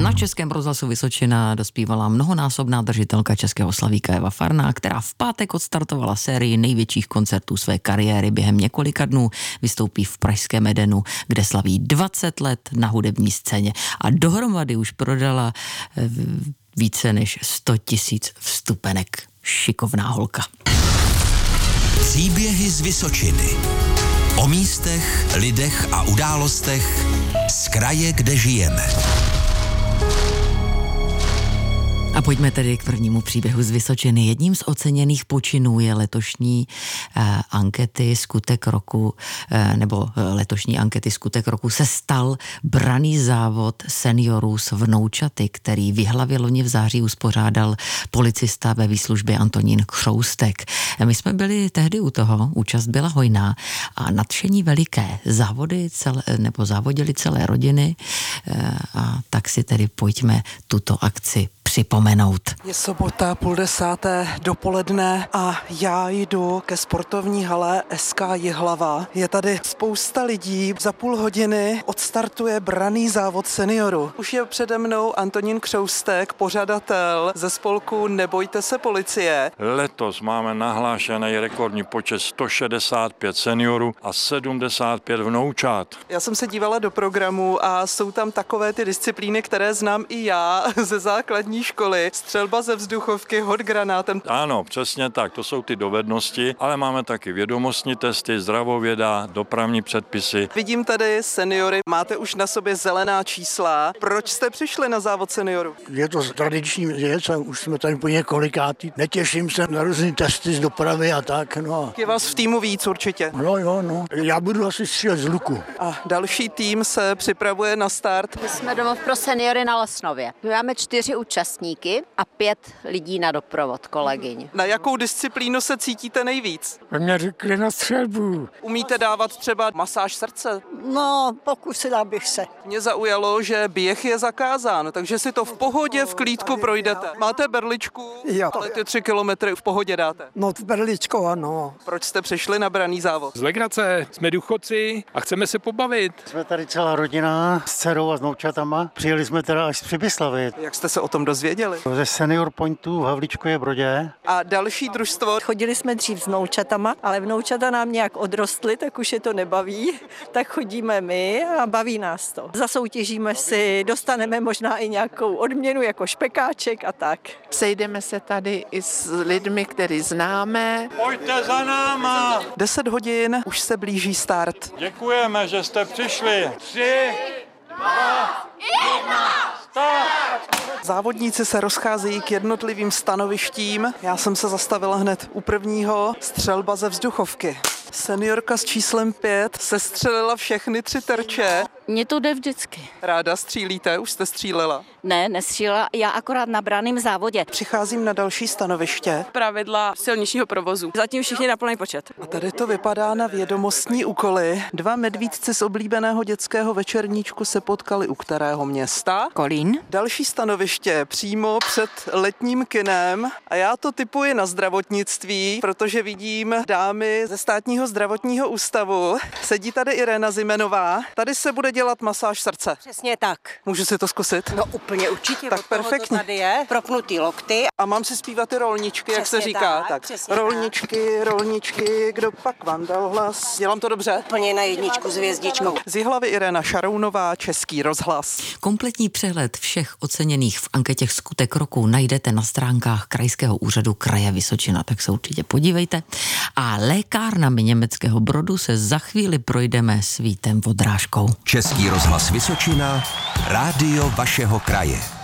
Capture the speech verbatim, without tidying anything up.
Na Českém rozhlasu Vysočina dospívala mnohonásobná držitelka českého slavíka Eva Farná, která v pátek odstartovala sérii největších koncertů své kariéry. Během několika dnů vystoupí v pražském Edenu, kde slaví dvacet let na hudební scéně a dohromady už prodala více než sto tisíc vstupenek. Šikovná holka. Příběhy z Vysočiny. O místech, lidech a událostech z kraje, kde žijeme. A pojďme tedy k prvnímu příběhu z Vysočiny. Jedním z oceněných počinů je letošní eh, ankety Skutek roku, eh, nebo letošní ankety Skutek roku se stal branný závod seniorů s vnoučaty, který v Jihlavě loni v září uspořádal policista ve výslužbě Antonín Křoustek. My jsme byli tehdy u toho, účast byla hojná a nadšení veliké. Závody celé, nebo závodili celé rodiny eh, a tak si tedy pojďme tuto akci připomenout. Je sobota, půl desáté dopoledne a já jdu ke sportovní hale S K Jihlava. Je tady spousta lidí. Za půl hodiny odstartuje branný závod seniorů. Už je přede mnou Antonín Křoustek, pořadatel ze spolku Nebojte se policie. Letos máme nahlášený rekordní počet sto šedesát pět seniorů a sedmdesát pět vnoučat. Já jsem se dívala do programu a jsou tam takové ty disciplíny, které znám i já ze základní školy. Střelba ze vzduchovky, hod granátem. Ano, přesně tak, to jsou ty dovednosti, ale máme taky vědomostní testy, zdravověda, dopravní předpisy. Vidím tady seniory, máte už na sobě zelená čísla. Proč jste přišli na závod seniorů? Je to tradiční věc a už jsme tady po několikátý. Netěším se na různý testy z dopravy a tak, no. Je vás v týmu víc určitě? No jo, no. Já budu asi střílet z luku. A další tým se připravuje na start. My jsme domov pro seniory na Lesnově. My máme čtyři účastníky a pět lidí na doprovod, kolegyň. Na jakou disciplínu se cítíte nejvíc? Mě řekli na střelbu. Umíte dávat třeba masáž srdce? No, pokusila bych se. Mě zaujalo, že běh je zakázán, takže si to v pohodě, v klídku projdete. Máte berličku, Jo. ale ty tři kilometry v pohodě dáte. No, v Berličko, ano. Proč jste přišli na branný závod? Z legrace, jsme důchodci a chceme se pobavit. Jsme tady celá rodina s dcerou a s noučatama. Přijeli jsme teda až z Přibyslavy. Jak jste se o tom dozvěděli? Ze Senior Pointu v Havlíčkově Brodě. A další družstvo? Chodili jsme dřív s vnoučatama, ale vnoučata nám nějak odrostly, tak už je to nebaví. Tak chodíme my a baví nás to. Zasoutěžíme si, dostaneme možná i nějakou odměnu jako špekáček a tak. Sejdeme se tady i s lidmi, který známe. Pojďte za náma! Deset hodin, už se blíží start. Děkujeme, že jste přišli. Tři, dva, jedna, start! Závodníci se rozcházejí k jednotlivým stanovištím. Já jsem se zastavila hned u prvního, střelba ze vzduchovky. Seniorka s číslem pět sestřelila všechny tři terče. Mně to jde vždycky. Ráda střílíte? Už jste střílela? Ne, nestřílela, já akorát na branném závodě. Přicházím na další stanoviště. Pravidla silničního provozu. Zatím všichni na plný počet. A tady to vypadá na vědomostní úkoly. Dva medvídci z oblíbeného dětského večerníčku se potkali u kterého města? Kolín. Další stanoviště přímo před letním kinem a já to tipuji na zdravotnictví, protože vidím dámy ze státního zdravotního ústavu. Sedí tady Irena Zimenová. Tady se bude dělat masáž srdce. Přesně tak. Můžu si to zkusit? No úplně určitě. Tak perfektně. Tady je propnutý lokty. A mám si zpívat ty rolničky, přesně jak se říká. Tak, tak. Rolničky, rolničky, kdo pak vám dal hlas? Dělám to dobře? Plně na jedničku s hvězdičkou. Z Jihlavy Irena Šarounová, Český rozhlas. Kompletní přehled všech oceněných v anketě Skutek roku najdete na stránkách Krajského úřadu kraje Vysočina, tak se určitě podívejte. A lékárnami Německého Brodu se za chvíli projdeme s Vítem Vodrážkou. Český rozhlas Vysočina, rádio vašeho kraje.